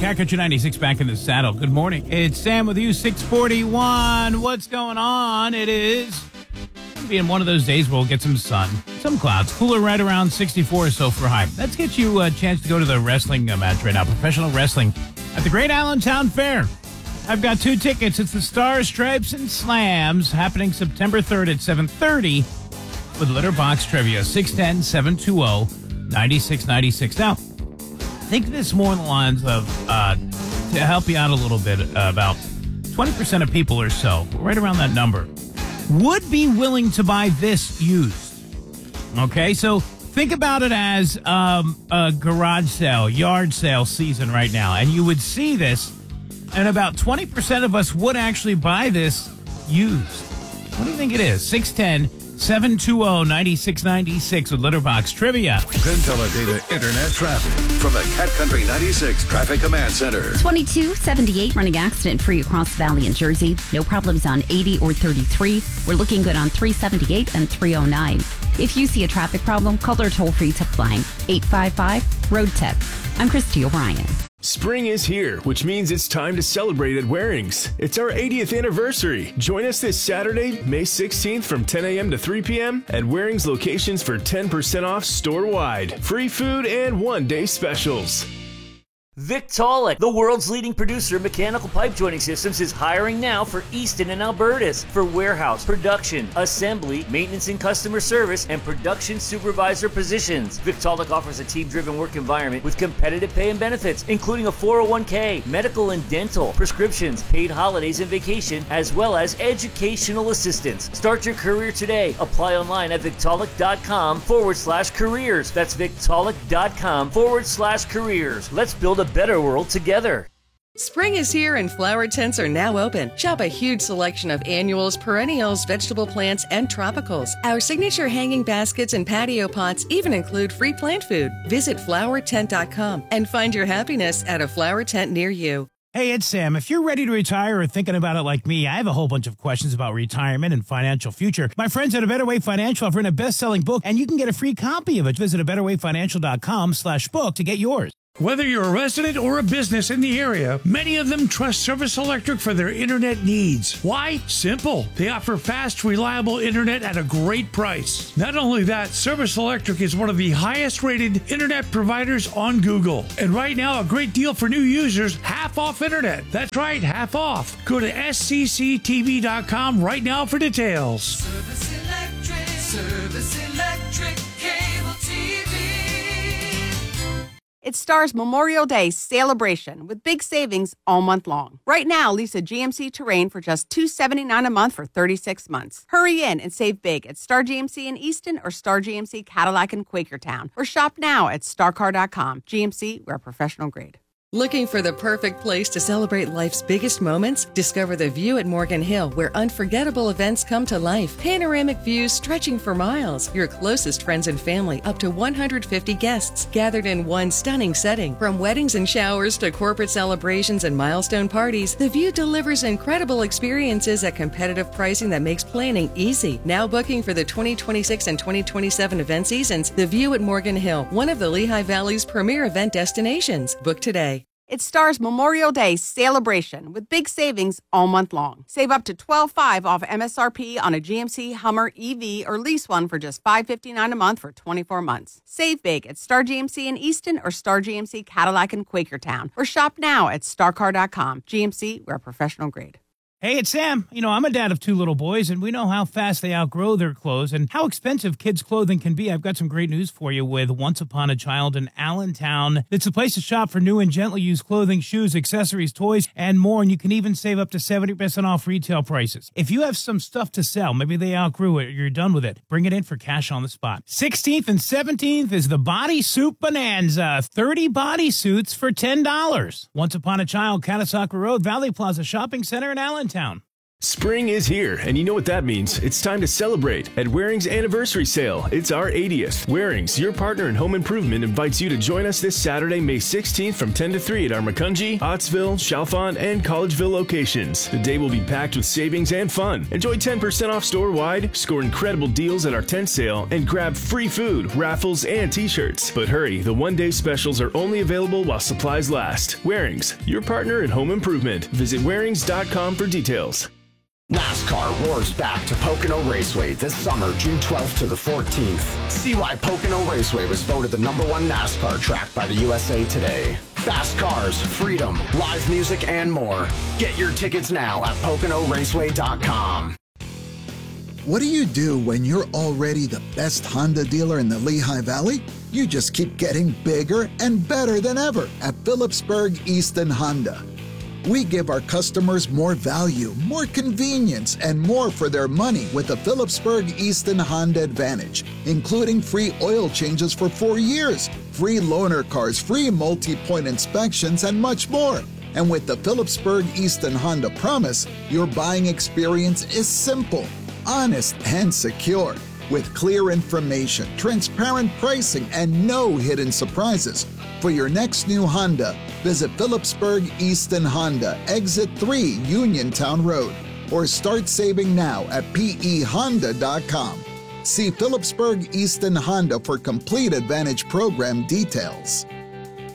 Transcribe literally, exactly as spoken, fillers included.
Cat Country ninety-six back in the saddle. Good morning. It's Sam with you, six forty-one. What's going on? It is being one of those days where we'll get some sun, some clouds, cooler right around sixty-four or so for high. Let's get you a chance to go to the wrestling match right now, professional wrestling at the Great Allentown Fair. I've got two tickets. It's the Stars, Stripes, and Slams happening September third at seven thirty with Litterbox Trivia, six one zero, seven two zero, nine six nine six. Now, think this more in the lines of, uh, to help you out a little bit, uh, about twenty percent of people or so, right around that number, would be willing to buy this used. Okay, so think about it as um, a garage sale, yard sale season right now, and you would see this, and about twenty percent of us would actually buy this used. What do you think it is? six one zero, seven two zero, nine six nine six with Litterbox Trivia. PenTeleData Internet traffic from the Cat Country ninety-six Traffic Command Center. twenty-two seventy-eight running accident-free across the valley in Jersey. No problems on eighty or thirty-three. We're looking good on three seventy-eight and three oh nine. If you see a traffic problem, call our toll-free tip line, eight five five, road tip. I'm Christy O'Brien. Spring is here, which means it's time to celebrate at Waring's. It's our eightieth anniversary. Join us this Saturday, May sixteenth from ten a.m. to three p.m. at Waring's locations for ten percent off store-wide. Free food and one-day specials. Victaulic, the world's leading producer of mechanical pipe joining systems, is hiring now for Easton and Albertus for warehouse, production, assembly, maintenance and customer service, and production supervisor positions. Victaulic offers a team-driven work environment with competitive pay and benefits, including a four oh one k, medical and dental, prescriptions, paid holidays and vacation, as well as educational assistance. Start your career today. Apply online at Victaulic.com forward slash careers. That's Victaulic.com forward slash careers. Let's build a better world together. Spring is here and flower tents are now open. Shop a huge selection of annuals, perennials, vegetable plants, and tropicals. Our signature hanging baskets and patio pots even include free plant food. Visit flower tent dot com and find your happiness at a flower tent near you. Hey, it's Sam. If you're ready to retire or thinking about it like me, I have a whole bunch of questions about retirement and financial future. My friends at A Better Way Financial have written a best-selling book, and you can get a free copy of it. Visit a better way financial dot com slash book to get yours. Whether you're a resident or a business in the area, many of them trust Service Electric for their internet needs. Why? Simple. They offer fast, reliable internet at a great price. Not only that, Service Electric is one of the highest-rated internet providers on Google. And right now, a great deal for new users, half off internet. That's right, half off. Go to S C C T V dot com right now for details. Service Electric, Service Electric, cable T V. It's Star's Memorial Day celebration with big savings all month long. Right now, lease a G M C Terrain for just two hundred seventy-nine dollars a month for thirty-six months. Hurry in and save big at Star G M C in Easton or Star G M C Cadillac in Quakertown. Or shop now at star car dot com. G M C, we're professional grade. Looking for the perfect place to celebrate life's biggest moments? Discover the View at Morgan Hill, where unforgettable events come to life. Panoramic views stretching for miles. Your closest friends and family, up to one hundred fifty guests, gathered in one stunning setting. From weddings and showers to corporate celebrations and milestone parties, The View delivers incredible experiences at competitive pricing that makes planning easy. Now booking for the twenty twenty-six and twenty twenty-seven event seasons, The View at Morgan Hill, one of the Lehigh Valley's premier event destinations. Book today. It's Star's Memorial Day celebration with big savings all month long. Save up to twelve dollars and five cents off M S R P on a G M C Hummer E V or lease one for just five hundred fifty-nine dollars a month for twenty-four months. Save big at Star G M C in Easton or Star G M C Cadillac in Quakertown. Or shop now at star car dot com. G M C, we're professional grade. Hey, it's Sam. You know, I'm a dad of two little boys, and we know how fast they outgrow their clothes and how expensive kids' clothing can be. I've got some great news for you with Once Upon a Child in Allentown. It's a place to shop for new and gently used clothing, shoes, accessories, toys, and more, and you can even save up to seventy percent off retail prices. If you have some stuff to sell, maybe they outgrew it or you're done with it, bring it in for cash on the spot. sixteenth and seventeenth is the Bodysuit Bonanza. thirty bodysuits for ten dollars. Once Upon a Child, Catasauqua Road, Valley Plaza Shopping Center in Allentown. Spring is here, and you know what that means. It's time to celebrate at Waring's Anniversary Sale. It's our eightieth. Waring's, your partner in home improvement, invites you to join us this Saturday, May sixteenth from ten to three at our Macungie, Ottsville, Chalfont, and Collegeville locations. The day will be packed with savings and fun. Enjoy ten percent off store-wide, score incredible deals at our tent sale, and grab free food, raffles, and t-shirts. But hurry, the one-day specials are only available while supplies last. Waring's, your partner in home improvement. Visit warings dot com for details. NASCAR roars back to Pocono Raceway this summer, June twelfth to the fourteenth. See why Pocono Raceway was voted the number one NASCAR track by the U S A Today. Fast cars, freedom, live music, and more. Get your tickets now at Pocono Raceway dot com. What do you do when you're already the best Honda dealer in the Lehigh Valley? You just keep getting bigger and better than ever at Phillipsburg Easton Honda. We give our customers more value, more convenience, and more for their money with the Phillipsburg Easton Honda Advantage, including free oil changes for four years, free loaner cars, free multi-point inspections, and much more. And with the Phillipsburg Easton Honda Promise, your buying experience is simple, honest, and secure. With clear information, transparent pricing, and no hidden surprises. For your next new Honda, visit Phillipsburg Easton Honda, Exit three, Uniontown Road, or start saving now at P E honda dot com. See Phillipsburg Easton Honda for complete Advantage program details.